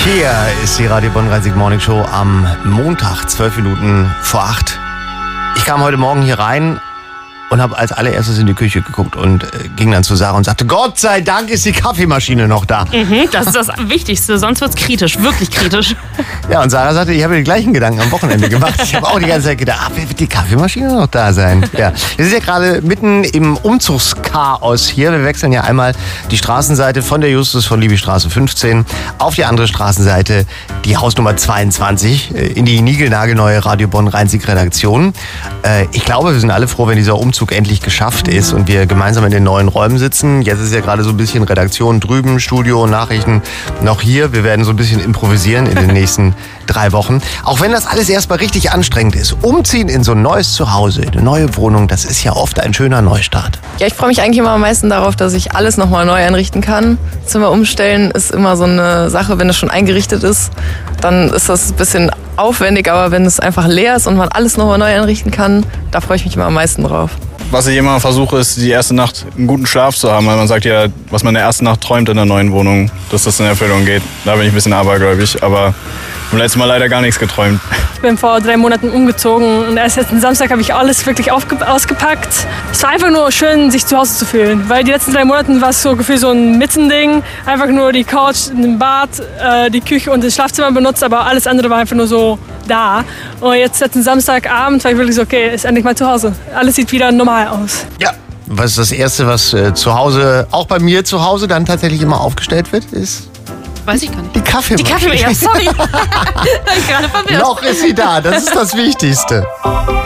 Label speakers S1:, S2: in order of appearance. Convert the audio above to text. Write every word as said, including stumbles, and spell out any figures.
S1: Hier ist die Radio Bonn-Rhein-Sieg Morning Show am Montag, zwölf Minuten vor acht. Ich kam heute Morgen hier rein und habe als allererstes in die Küche geguckt und äh, ging dann zu Sarah und sagte, Gott sei Dank ist die Kaffeemaschine noch da.
S2: Mhm, das ist das Wichtigste, sonst wird's kritisch, wirklich kritisch.
S1: Ja, und Sarah sagte, ich habe die gleichen Gedanken am Wochenende gemacht. Ich habe auch die ganze Zeit gedacht, ah, wird die Kaffeemaschine noch da sein? Ja. Wir sind ja gerade mitten im Umzugschaos hier. Wir wechseln ja einmal die Straßenseite von der Justus von Liebigstraße fünfzehn auf die andere Straßenseite, die Hausnummer zweiundzwanzig, in die niegelnagelneue Radio Bonn-Rhein-Sieg-Redaktion. Äh, ich glaube, wir sind alle froh, wenn dieser Umzug endlich geschafft ist und wir gemeinsam in den neuen Räumen sitzen. Jetzt ist ja gerade so ein bisschen Redaktion drüben, Studio, Nachrichten noch hier. Wir werden so ein bisschen improvisieren in den nächsten drei Wochen. Auch wenn das alles erstmal richtig anstrengend ist. Umziehen in so ein neues Zuhause, in eine neue Wohnung, das ist ja oft ein schöner Neustart.
S3: Ja, ich freue mich eigentlich immer am meisten darauf, dass ich alles nochmal neu einrichten kann. Zimmer umstellen ist immer so eine Sache, wenn es schon eingerichtet ist, dann ist das ein bisschen aufwendig, aber wenn es einfach leer ist und man alles nochmal neu einrichten kann, da freue ich mich immer am meisten drauf.
S4: Was ich immer versuche, ist die erste Nacht einen guten Schlaf zu haben, weil man sagt ja, was man in der ersten Nacht träumt in der neuen Wohnung, dass das in Erfüllung geht. Da bin ich ein bisschen abergläubig, aber beim letzten Mal leider gar nichts geträumt.
S5: Ich bin vor drei Monaten umgezogen und erst letzten Samstag habe ich alles wirklich aufge- ausgepackt. Es war einfach nur schön, sich zu Hause zu fühlen, weil die letzten drei Monate war es so gefühlt so ein Mittending. Einfach nur die Couch, den Bad, äh, die Küche und das Schlafzimmer benutzt, aber alles andere war einfach nur so da. Und jetzt letzten Samstagabend war ich wirklich so, okay, ist endlich mal zu Hause. Alles sieht wieder normal aus.
S1: Ja. Was ist das Erste, was äh, zu Hause, auch bei mir zu Hause, dann tatsächlich immer aufgestellt wird, ist...
S2: Weiß ich gar nicht.
S1: Die Kaffeemaschine.
S2: Die Kaffeemaschine, ja, sorry. Ich gerade verwirrt.
S1: Noch ist sie da, das ist das Wichtigste.